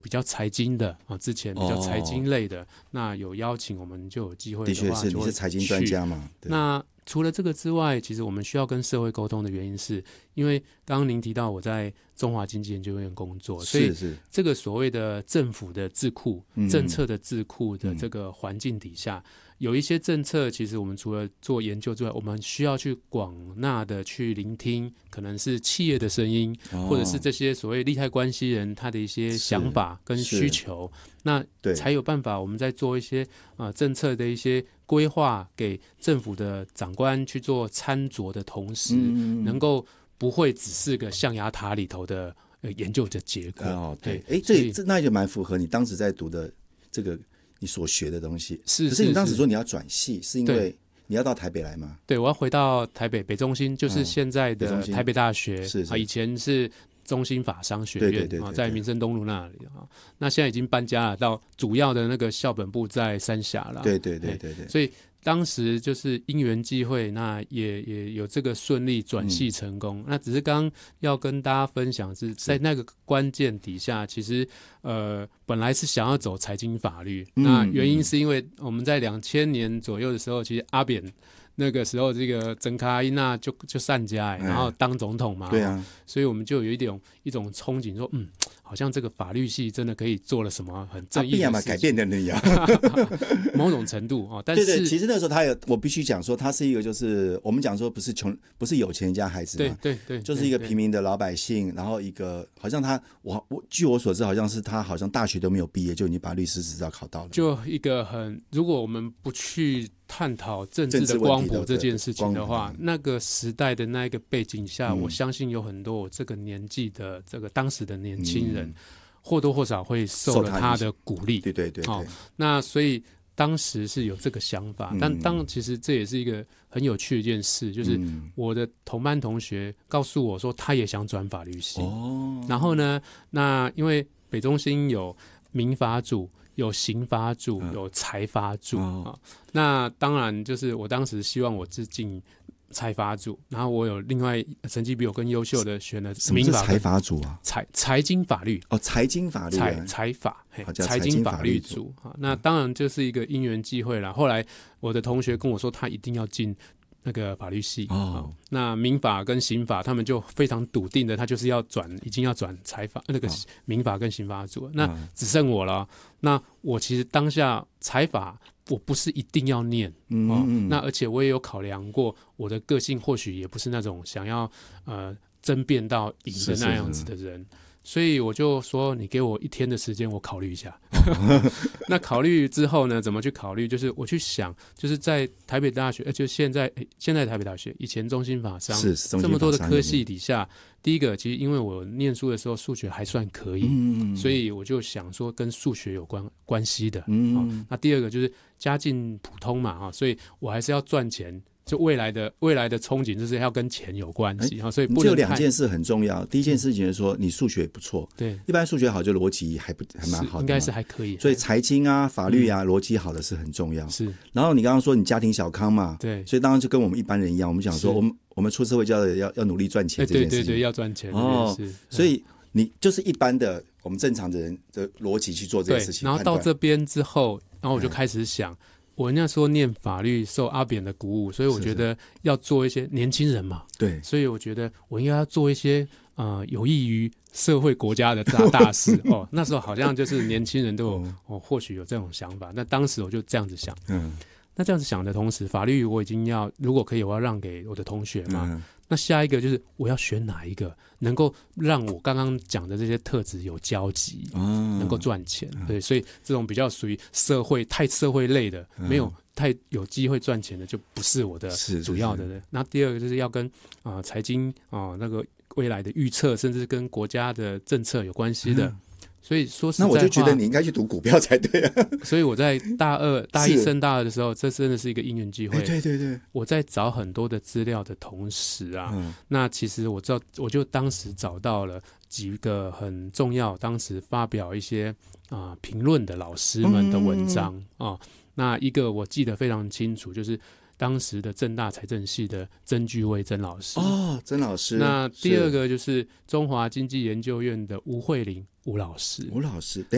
比较财经的之前比较财经类的，那有邀请我们就有机会的话， 的确是你是财经专家嘛。 那除了这个之外，其实我们需要跟社会沟通的原因是，因为刚刚您提到我在中华经济研究院工作，所以这个所谓的政府的智库、政策的智库的这个环境底下，有一些政策，其实我们除了做研究之外，我们需要去广纳的去聆听，可能是企业的声音，或者是这些所谓利害关系人他的一些想法跟需求，那才有办法我们在做一些政策的一些规划给政府的长官去做参酌的同时，能够不会只是个象牙塔里头的研究的结果。 对，那也蛮符合你当时在读的这个你所学的东西。可是你当时说你要转系，是因为你要到台北来吗？ 对，我要回到台北北中心，就是现在的台北大学。以前是中兴法商学院，在民生东路那里。那现在已经搬家了，到主要的那个校本部在三峡了。 对， 所以当时就是因缘际会，那也有这个顺利转系成功。那只是刚刚要跟大家分享是在那个关键底下，其实本来是想要走财经法律，那原因是因为我们在2000年左右的时候，其实阿扁那个时候这个曾卡伊那就上家，然后当总统嘛， 对啊， 所以我们就有一种憧憬说，好像这个法律系真的可以做了什么很正义的事情， 改变的能力啊， 某种程度但是对，其实那个时候我必须讲说，他是一个就是我们讲说不是有钱人家孩子嘛， 对， 就是一个平民的老百姓，然后一个好像据我所知，好像是他好像大学都没有毕业就已经把律师执照考到了， 就一个如果我们不去探讨政治的光谱这件事情的话，那个时代的那一个背景下，我相信有很多我这个年纪的这个当时的年轻人，或多或少会受了他的鼓励。 对， 那所以当时是有这个想法，但其实这也是一个很有趣的一件事，就是我的同班同学告诉我说，他也想转法律系。然后呢，那因为北中心有民法组。有刑法组，有财法组那当然就是我当时希望我是进财法组，然后我有另外成绩比我更优秀的选了民法。 什么是财法组啊？ 财经法律财经法律财法财经法律组那当然就是一个因缘际会啦。后来我的同学跟我说，他一定要进那个法律系那民法跟刑法他们就非常笃定的，他就是已经要转财法那个民法跟刑法组那只剩我了。那我其实当下财法我不是一定要念那而且我也有考量过，我的个性或许也不是那种想要争辩到赢的那样子的人，所以我就说你给我1天的时间，我考虑一下。那考虑之后呢，怎么去考虑？就是我去想，就是在台北大学，就现在台北大学，以前中兴法商这么多的科系底下，第一个其实因为我念书的时候数学还算可以，所以我就想说跟数学有关系的。那第二个就是家境普通嘛，所以我还是要赚钱。就未来的憧憬就是要跟钱有关系所以不能就2件事很重要。第一件事情是说你数学不错， 对， 一般数学好就逻辑还蛮好的， 应该是还可以。 所以财经啊、法律啊、逻辑好的是很重要。 是。 然后你刚刚说你家庭小康嘛， 对， 所以当然就跟我们一般人一样，我们讲说我们出社会就要努力赚钱这件事情。 对，要赚钱所以你就是一般的我们正常的人的逻辑去做这件事情。 然后到这边之后，然后我就开始想。我那时候念法律受阿扁的鼓舞，所以我觉得要做一些年轻人嘛， 对， 所以我觉得我应该要做一些有益于社会国家的大事那时候好像就是年轻人都有或许有这种想法，那当时我就这样子想，那这样子想的同时，法律我已经如果可以我要让给我的同学嘛，那下一个就是我要选哪一个能够让我刚刚讲的这些特质有交集，能够赚钱。对，所以这种比较属于太社会类的，没有太有机会赚钱的，就不是我的主要的人。那第二个就是要跟财经那个未来的预测，甚至跟国家的政策有关系的。所以说实在话， 那我就觉得你应该去读股票才对啊。 所以我在大一升大二的时候，这真的是一个因缘机会。 对， 我在找很多的资料的同时那其实我就当时找到了几个很重要，当时发表一些评论的老师们的文章那一个我记得非常清楚，就是当时的政大财政系的曾居威曾老师曾老师。 那第二个就是中华经济研究院的吴慧玲吴老师。